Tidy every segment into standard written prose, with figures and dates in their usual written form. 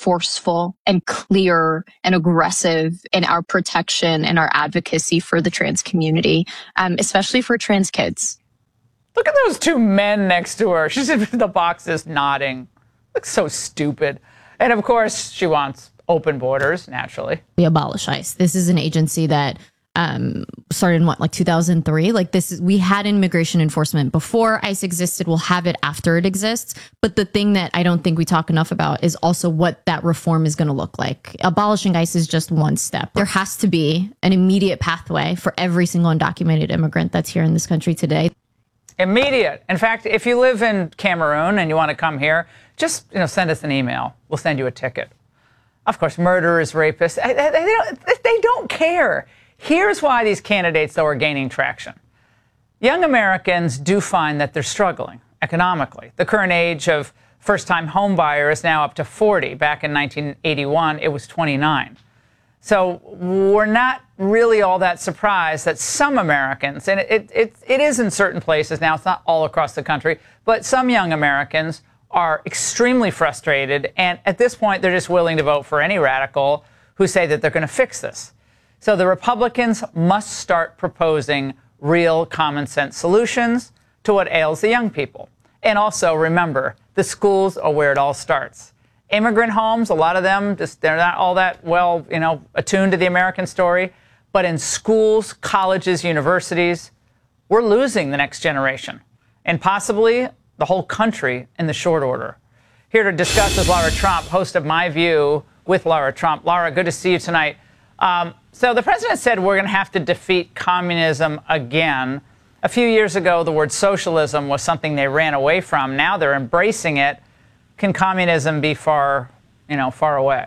forceful and clear and aggressive in our protection and our advocacy for the trans community, especially for trans kids. Look at those two men next to her. She's in the boxes nodding. Looks so stupid. And of course, she wants open borders, naturally. We abolish ICE. This is an agency that started in like 2003. We had immigration enforcement before ICE existed. We'll have it after it exists. But the thing that I don't think we talk enough about is also what that reform is going to look like. Abolishing ICE is just one step. There has to be an immediate pathway for every single undocumented immigrant that's here in this country today. Immediate. In fact, if you live in Cameroon and you want to come here, just send us an email. We'll send you a ticket. Of course, murderers, rapists, they don't care. Here's why these candidates, though, are gaining traction. Young Americans do find that they're struggling economically. The current age of first-time home buyer is now up to 40. Back in 1981, it was 29. So we're not really all that surprised that some Americans, and it is in certain places now, it's not all across the country, but some young Americans are extremely frustrated, and at this point, they're just willing to vote for any radical who say that they're going to fix this. So the Republicans must start proposing real common sense solutions to what ails the young people. And also remember, the schools are where it all starts. Immigrant homes, a lot of them, they're not all that well, attuned to the American story. But in schools, colleges, universities, we're losing the next generation and possibly the whole country in the short order. Here to discuss is Lara Trump, host of My View with Lara Trump. Lara, good to see you tonight. So the president said we're going to have to defeat communism again. A few years ago, the word socialism was something they ran away from. Now they're embracing it. Can communism be far away?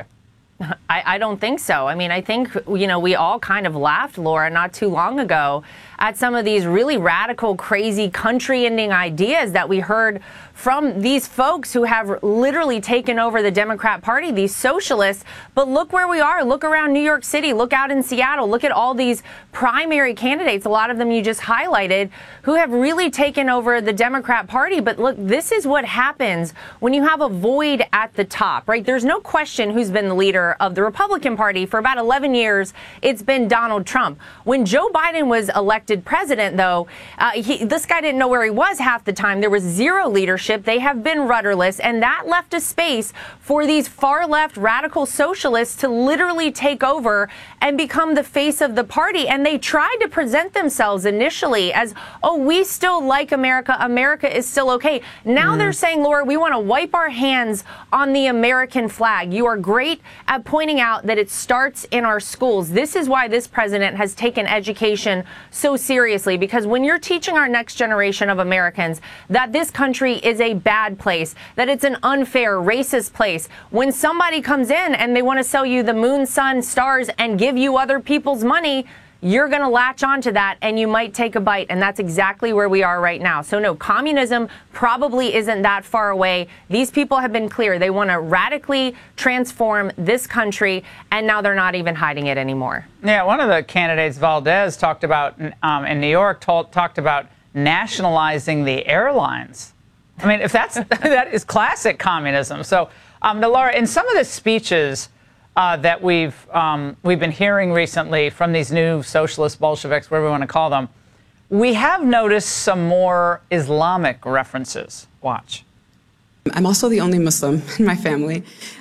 I don't think so. I mean, I think, we all kind of laughed, Laura, not too long ago at some of these really radical, crazy, country-ending ideas that we heard from these folks who have literally taken over the Democrat Party, these socialists. But look where we are. Look around New York City. Look out in Seattle. Look at all these primary candidates, a lot of them you just highlighted, who have really taken over the Democrat Party. But look, this is what happens when you have a void at the top, right? There's no question who's been the leader of the Republican Party for about 11 years. It's been Donald Trump. When Joe Biden was elected president, though, this guy didn't know where he was half the time. There was zero leadership. They have been rudderless, and that left a space for these far-left radical socialists to literally take over and become the face of the party. And they tried to present themselves initially as, oh, we still like America. America is still okay. Now they're saying, Laura, we want to wipe our hands on the American flag. You are great at pointing out that it starts in our schools. This is why this president has taken education so seriously, because when you're teaching our next generation of Americans that this country is a bad place, that it's an unfair, racist place, when somebody comes in and they want to sell you the moon, sun, stars, and give you other people's money, you're going to latch onto that and you might take a bite. And that's exactly where we are right now. So no, communism probably isn't that far away. These people have been clear. They want to radically transform this country, and now they're not even hiding it anymore. Yeah, one of the candidates, Valdez, talked about in New York, talked about nationalizing the airlines. I mean, if that is classic communism. So, Laura, in some of the speeches that we've been hearing recently from these new socialist Bolsheviks, whatever we want to call them, we have noticed some more Islamic references. Watch. I'm also the only Muslim in my family.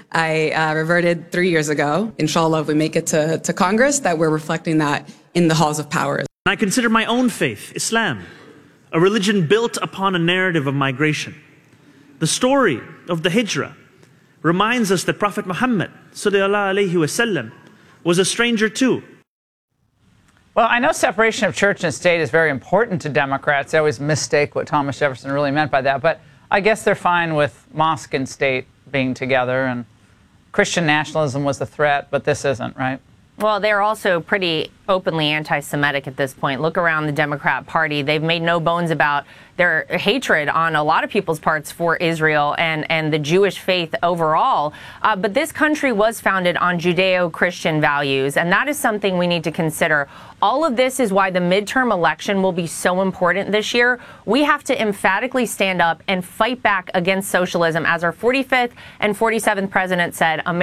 I reverted 3 years ago. Inshallah, if we make it to Congress, that we're reflecting that in the halls of power. I consider my own faith, Islam, a religion built upon a narrative of migration. The story of the Hijrah reminds us that Prophet Muhammad ﷺ was a stranger too. Well, I know separation of church and state is very important to Democrats. They always mistake what Thomas Jefferson really meant by that. But I guess they're fine with mosque and state being together. And Christian nationalism was the threat, but this isn't, right? Well, they're also pretty openly anti-Semitic at this point. Look around the Democrat Party. They've made no bones about their hatred on a lot of people's parts for Israel and the Jewish faith overall. But this country was founded on Judeo-Christian values, and that is something we need to consider. All of this is why the midterm election will be so important this year. We have to emphatically stand up and fight back against socialism. As our 45th and 47th president said,